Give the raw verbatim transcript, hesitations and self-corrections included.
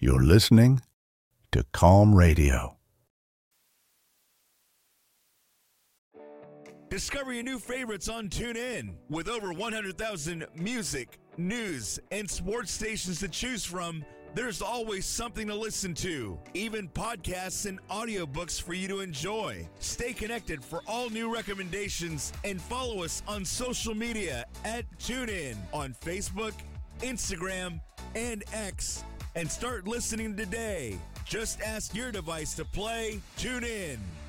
You're listening to Calm Radio. Discover your new favorites on TuneIn. With over one hundred thousand music, news, and sports stations to choose from, there's always something to listen to, even podcasts and audiobooks for you to enjoy. Stay connected for all new recommendations and follow us on social media at TuneIn on Facebook, Instagram, and X. And start listening today. Just ask your device to play TuneIn.